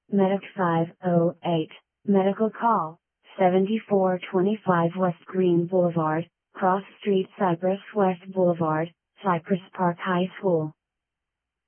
Medic 508, medical call, 7425 West Green Boulevard, Cross Street, Cypress West Boulevard, Cypress Park High School.